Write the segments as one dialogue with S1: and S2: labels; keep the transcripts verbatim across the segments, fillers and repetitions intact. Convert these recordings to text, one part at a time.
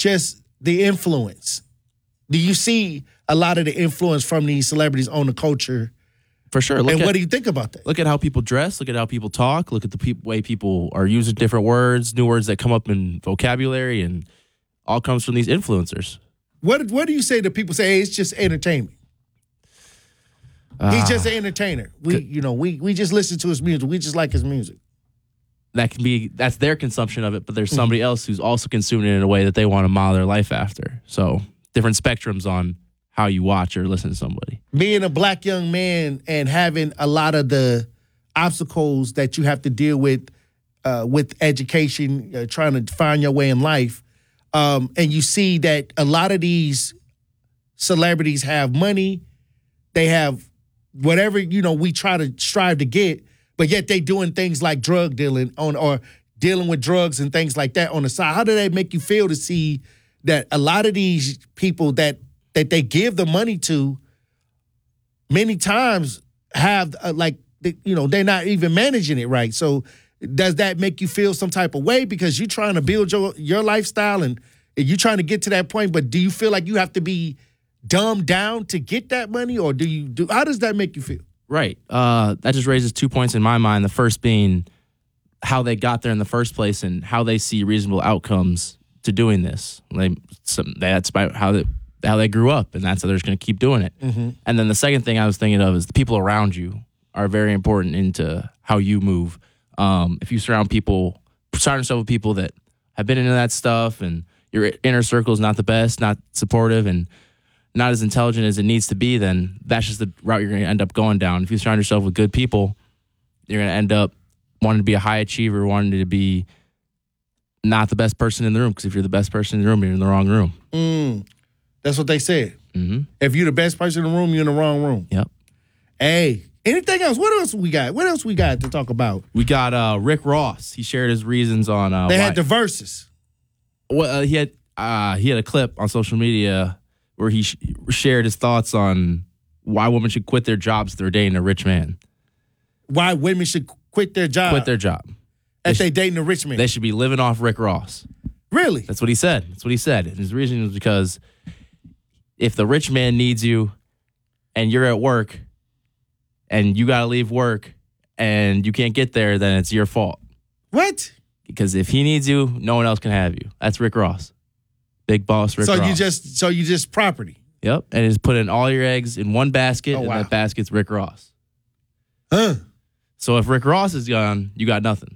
S1: just the influence? Do you see a lot of the influence from these celebrities on the culture?
S2: For sure. Look
S1: and
S2: at,
S1: what do you think about that?
S2: Look at how people dress. Look at how people talk. Look at the pe- way people are using different words, new words that come up in vocabulary, and all comes from these influencers.
S1: What What do you say to people say, hey, it's just entertainment? Uh, He's just an entertainer. We, you know, we we just listen to his music. We just like his music.
S2: That can be, that's their consumption of it, but there's somebody mm-hmm. else who's also consuming it in a way that they want to model their life after. So different spectrums on how you watch or listen to somebody.
S1: Being a black young man and having a lot of the obstacles that you have to deal with uh, with education, uh, trying to find your way in life, um, and you see that a lot of these celebrities have money, they have whatever, you know, we try to strive to get, but yet they doing things like drug dealing on or dealing with drugs and things like that on the side. How do that make you feel to see that a lot of these people that that they give the money to many times have uh, like, you know, they're not even managing it right. So does that make you feel some type of way because you're trying to build your, your lifestyle and you're trying to get to that point, but do you feel like you have to be dumbed down to get that money, or do you do, how does that make you feel?
S2: Right. Uh, that just raises two points in my mind. The first being how they got there in the first place and how they see reasonable outcomes to doing this. Like, some, that's about how they, how they grew up, and that's how they're just going to keep doing it. Mm-hmm. And then the second thing I was thinking of is the people around you are very important into how you move. Um, if you surround people, surround yourself with people that have been into that stuff and your inner circle is not the best, not supportive, and not as intelligent as it needs to be, then that's just the route you're going to end up going down. If you surround yourself with good people, you're going to end up wanting to be a high achiever, wanting to be not the best person in the room, because if you're the best person in the room, you're in the wrong room.
S1: Mm, that's what they said.
S2: Mm-hmm.
S1: If you're the best person in the room, you're in the wrong room.
S2: Yep.
S1: Hey, anything else? What else we got? What else we got to talk about?
S2: We got uh, Rick Ross. He shared his reasons on uh,
S1: they
S2: why,
S1: had the verses.
S2: Well, uh, he had uh, he had a clip on social media where he sh- shared his thoughts on why women should quit their jobs if they're dating a rich man.
S1: Why women should quit their job?
S2: Quit their job.
S1: If
S2: they,
S1: they dating a rich man.
S2: They should be living off Rick Ross.
S1: Really?
S2: That's what he said. That's what he said. And his reason was because if the rich man needs you and you're at work and you got to leave work and you can't get there, then it's your fault.
S1: What?
S2: Because if he needs you, no one else can have you. That's Rick Ross. Big boss Rick
S1: so
S2: Ross.
S1: You just, so you just property.
S2: Yep. And just put in all your eggs in one basket,
S1: oh,
S2: and
S1: wow.
S2: that basket's Rick Ross.
S1: Huh.
S2: So if Rick Ross is gone, you got nothing.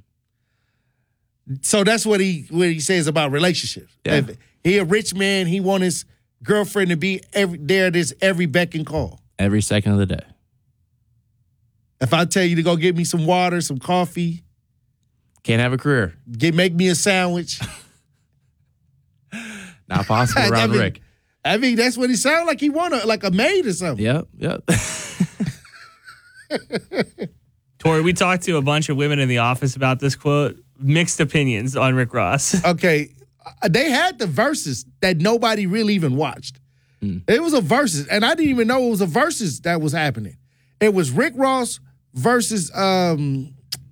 S1: So that's what he what he says about relationships.
S2: Yeah.
S1: If he a rich man, he want his girlfriend to be every, there. This every beck and call.
S2: Every second of the day.
S1: If I tell you to go get me some water, some coffee.
S2: Can't have a career.
S1: Get make me a sandwich.
S2: Not possible around
S1: I mean,
S2: Rick.
S1: I mean, that's what he sounds like. He want a, like a maid or something.
S2: Yep, yep.
S3: Tori, we talked to a bunch of women in the office about this quote. Mixed opinions on Rick Ross.
S1: Okay, they had the verses that nobody really even watched. Mm. It was a verses, and I didn't even know it was a verses that was happening. It was Rick Ross versus um,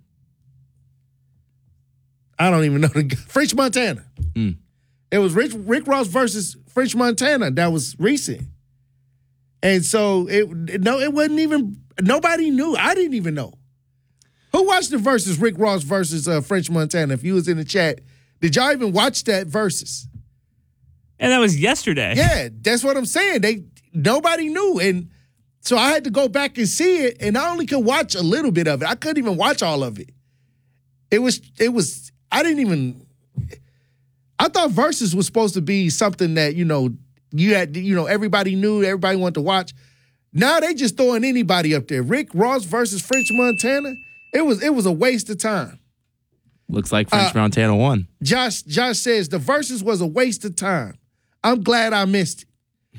S1: I don't even know the French Montana. Mm. It was Rick, Rick Ross versus French Montana that was recent, and so it no, it wasn't even nobody knew. I didn't even know. Who watched the versus Rick Ross versus uh, French Montana? If you was in the chat, did y'all even watch that versus?
S3: And that was yesterday.
S1: Yeah, that's what I'm saying. They nobody knew, and so I had to go back and see it. And I only could watch a little bit of it. I couldn't even watch all of it. It was it was I didn't even. I thought versus was supposed to be something that you know you had you know everybody knew, everybody wanted to watch. Now they just throwing anybody up there. Rick Ross versus French Montana. It was it was a waste of time.
S2: Looks like French
S1: uh,
S2: Montana won.
S1: Josh Josh says the verses was a waste of time. I'm glad I missed it.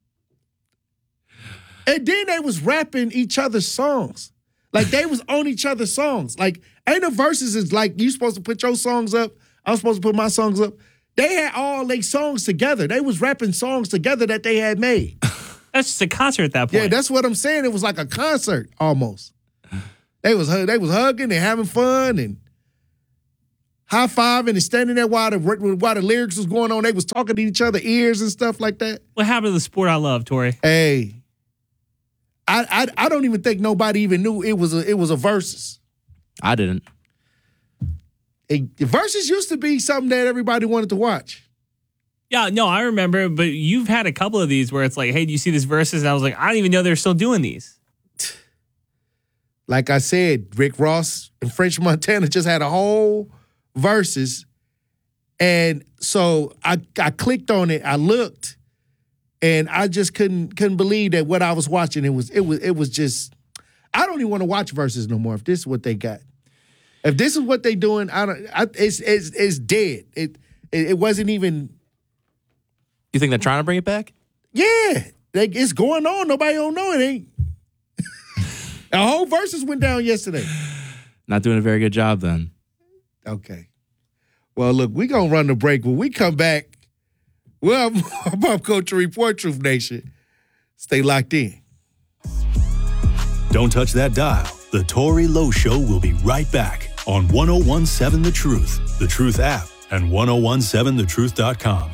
S1: And then they was rapping each other's songs. Like they was on each other's songs. Like ain't the verses is like you supposed to put your songs up. I'm supposed to put my songs up. They had all their songs together. They was rapping songs together that they had made.
S3: That's just a concert at that point.
S1: Yeah, that's what I'm saying. It was like a concert almost. They was they was hugging and having fun, and high-fiving and standing there while the, while the lyrics was going on. They was talking to each other ears and stuff like that.
S3: What happened to the sport I love, Tori?
S1: Hey, I I, I don't even think nobody even knew it was a it was a versus.
S2: I didn't.
S1: A, versus used to be something that everybody wanted to watch.
S3: Yeah, no, I remember, but you've had a couple of these where it's like, hey, do you see this versus? And I was like, I didn't even know they're still doing these.
S1: Like I said, Rick Ross and French Montana just had a whole versus. And so I, I clicked on it, I looked, and I just couldn't couldn't believe that what I was watching, it was it was it was just, I don't even want to watch versus no more if this is what they got. If this is what they doing, I don't I, it's, it's it's dead. It, it it wasn't even.
S2: You think they're trying to bring it back?
S1: Yeah. Like, it's going on. Nobody don't know it ain't. A whole versus went down yesterday.
S2: Not doing a very good job then.
S1: Okay. Well, look, we going to run the break. When we come back, well, I'm Pop Culture Report, Truth Nation. Stay locked in.
S4: Don't touch that dial. The Tory Lowe Show will be right back on one oh one seven The Truth, The Truth app, and ten seventeen the truth dot com.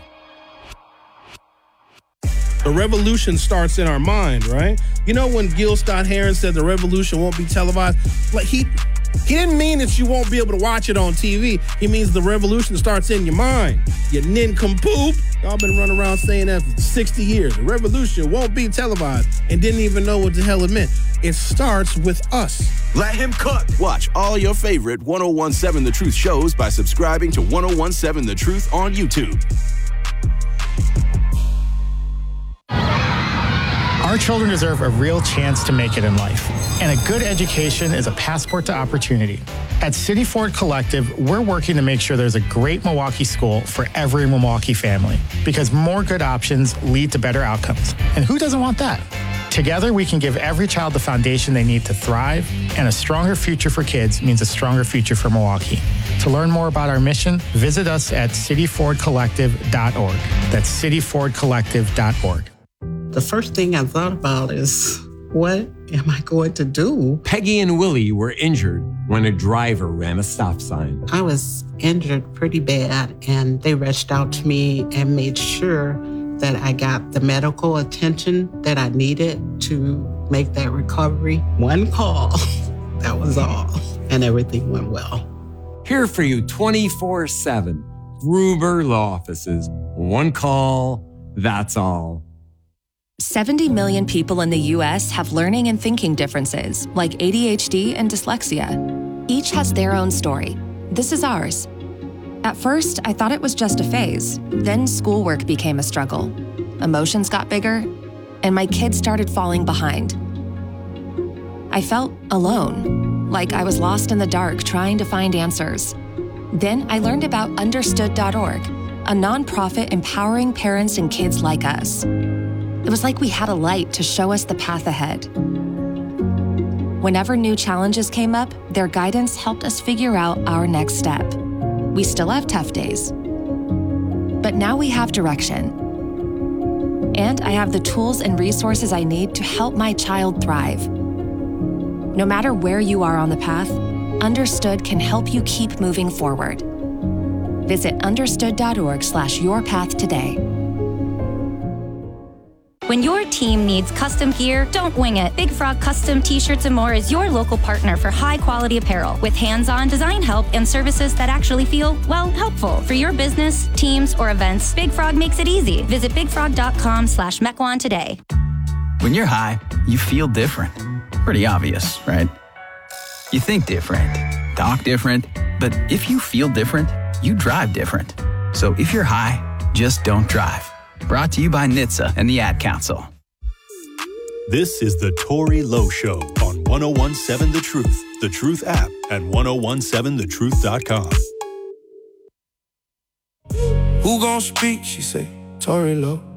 S5: The revolution starts in our mind, right? You know when Gil Scott-Heron said the revolution won't be televised? Like he he didn't mean that you won't be able to watch it on T V. He means the revolution starts in your mind. You nincompoop. Y'all been running around saying that for sixty years. The revolution won't be televised and didn't even know what the hell it meant. It starts with us.
S6: Let him cook. Watch all your favorite ten seventeen The Truth shows by subscribing to ten seventeen The Truth on YouTube.
S7: Our children deserve a real chance to make it in life, and a good education is a passport to opportunity. At City Ford Collective, we're working to make sure there's a great Milwaukee school for every Milwaukee family, because more good options lead to better outcomes. And who doesn't want that? Together, we can give every child the foundation they need to thrive, and a stronger future for kids means a stronger future for Milwaukee. To learn more about our mission, visit us at city ford collective dot org. That's city ford collective dot org.
S8: The first thing I thought about is, what am I going to do?
S9: Peggy and Willie were injured when a driver ran a stop sign.
S8: I was injured pretty bad, and they rushed out to me and made sure that I got the medical attention that I needed to make that recovery. One call, that was all, and everything went well.
S9: Here for you twenty-four seven. Gruber Law Offices. One call, that's all.
S10: seventy million people in the U S have learning and thinking differences, like A D H D and dyslexia. Each has their own story. This is ours. At first, I thought it was just a phase. Then schoolwork became a struggle. Emotions got bigger, and my kids started falling behind. I felt alone, like I was lost in the dark trying to find answers. Then I learned about understood dot org, a nonprofit empowering parents and kids like us. It was like we had a light to show us the path ahead. Whenever new challenges came up, their guidance helped us figure out our next step. We still have tough days, but now we have direction. And I have the tools and resources I need to help my child thrive. No matter where you are on the path, Understood can help you keep moving forward. Visit understood dot org slash your path today.
S11: When your team needs custom gear, don't wing it. Big Frog Custom T-Shirts and More is your local partner for high-quality apparel with hands-on design help and services that actually feel, well, helpful. For your business, teams, or events, Big Frog makes it easy. Visit big frog dot com slash Mequon today.
S12: When you're high, you feel different. Pretty obvious, right? You think different, talk different, but if you feel different, you drive different. So if you're high, just don't drive. Brought to you by N H T S A and the Ad Council.
S4: This is the Tory Lowe Show on ten seventeen The Truth, The Truth app, and ten seventeen the truth dot com.
S13: Who gon' speak? She say, Tory Lowe.